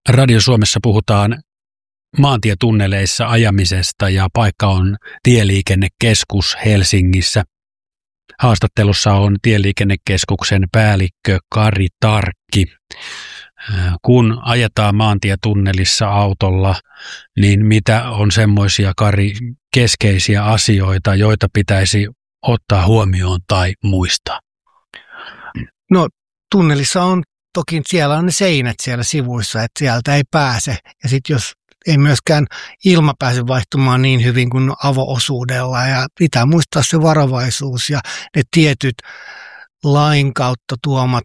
Radio Suomessa puhutaan maantietunneleissa ajamisesta ja paikka on Tieliikennekeskus Helsingissä. Haastattelussa on Tieliikennekeskuksen päällikkö Kari Tarkki. Kun ajetaan maantietunnelissa autolla, niin mitä on semmoisia, Kari, keskeisiä asioita, joita pitäisi ottaa huomioon tai muistaa? No tunnelissa on toki, siellä on ne seinät siellä sivuissa, että sieltä ei pääse. Ja sitten jos ei myöskään ilma pääse vaihtumaan niin hyvin kuin avo-osuudella. Ja pitää muistaa se varovaisuus ja ne tietyt lain kautta tuomat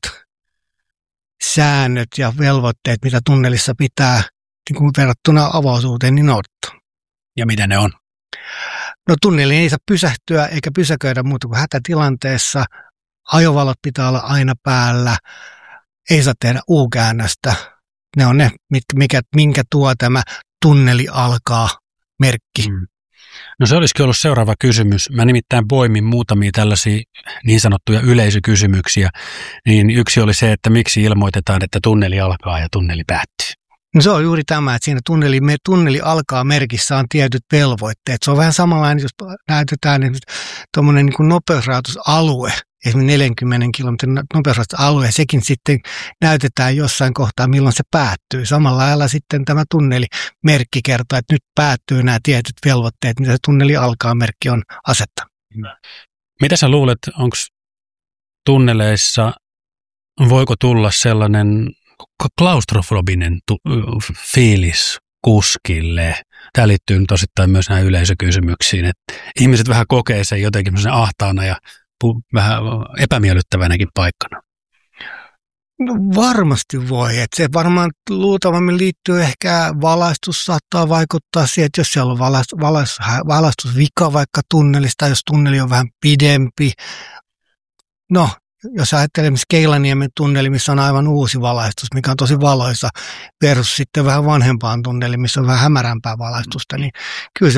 säännöt ja velvoitteet, mitä tunnelissa pitää niin kuin verrattuna avo-osuuteen, niin noudattaa. Ja mitä ne on? No tunneliin ei saa pysähtyä eikä pysäköidä muuta kuin hätätilanteessa. Ajovalot pitää olla aina päällä. Ei saa tehdä U-käännöstä. Ne on ne, minkä tuo tämä tunneli alkaa -merkki. No se olisikin ollut seuraava kysymys. Mä nimittäin poimin muutamia tällaisia niin sanottuja yleisökysymyksiä. Niin yksi oli se, että miksi ilmoitetaan, että tunneli alkaa ja tunneli päättyy. No se on juuri tämä, että siinä tunneli alkaa -merkissä on tietyt velvoitteet. Se on vähän samanlainen, jos näytetään tuommoinen niin nopeusrajoitusalue, esimerkiksi 40 kilometrin nopeusrajoitusalue, ja sekin sitten näytetään jossain kohtaa, milloin se päättyy. Samalla lailla sitten tämä tunnelimerkki kertoo, että nyt päättyy nämä tietyt velvoitteet, mitä se tunneli alkaa -merkki on asettanut. Mitä sä luulet, onko tunneleissa, voiko tulla sellainen klaustrofobinen fiilis kuskille? Tämä liittyy nyt osittain myös näihin yleisökysymyksiin, että ihmiset vähän kokee sen jotenkin ahtaana ja vähän epämiellyttävänäkin paikkana. No varmasti voi, että se varmaan luultavasti liittyy ehkä valaistus saattaa vaikuttaa siihen, että jos siellä on valaistusvika vaikka tunnelista, jos tunneli on vähän pidempi. No, jos ajattelemme Keilaniemen tunneli, missä on aivan uusi valaistus, mikä on tosi valoisa, versus sitten vähän vanhempaan tunneli, missä on vähän hämärämpää valaistusta, niin kyllä se